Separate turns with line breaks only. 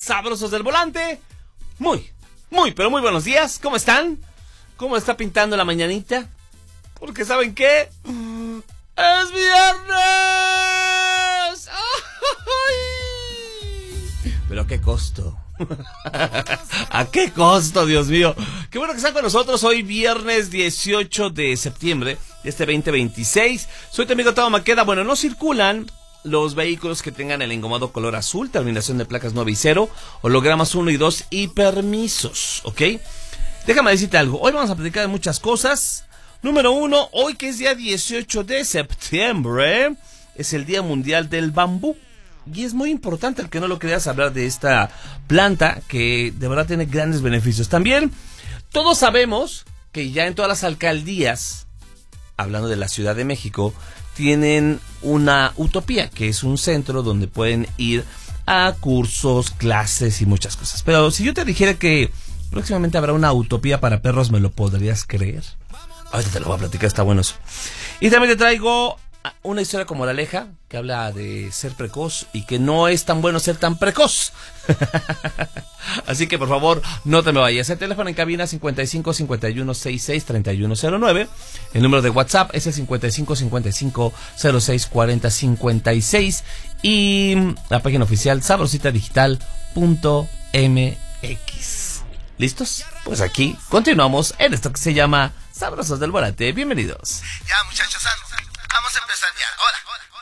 sabrosos del volante. Pero muy buenos días. ¿Cómo están? ¿Cómo está pintando la mañanita? Porque ¿saben qué? ¡Es viernes! ¡Ay! ¿Pero a qué costo? ¿A qué costo, Dios mío? Qué bueno que están con nosotros hoy viernes 18 de septiembre de este 2026. Soy tu amigo Tavo Maqueda. Bueno, no circulan los vehículos que tengan el engomado color azul, terminación de placas 9 y 0, hologramas 1 y 2 y permisos, ¿ok? Déjame decirte algo, hoy vamos a platicar de muchas cosas. Número 1, hoy que es día 18 de septiembre, es el Día Mundial del Bambú. Y es muy importante, al que no lo creas, hablar de esta planta que de verdad tiene grandes beneficios. También, todos sabemos que ya en todas las alcaldías, hablando de la Ciudad de México, tienen una Utopía, que es un centro donde pueden ir a cursos, clases y muchas cosas. Pero si yo te dijera que próximamente habrá una Utopía para perros, ¿me lo podrías creer? Ahorita te lo voy a platicar, está bueno eso. Y también te traigo una historia como La Aleja, que habla de ser precoz y que no es tan bueno ser tan precoz. Así que por favor, no te me vayas. El teléfono en cabina 55 51 66 3109. El número de WhatsApp es el 55 55 06 40 56. Y la página oficial sabrositadigital.mx. ¿Listos? Pues aquí continuamos en esto que se llama Sabrosos del Volante. Bienvenidos.
Ya, muchachos, vamos a empezar ya. Hola.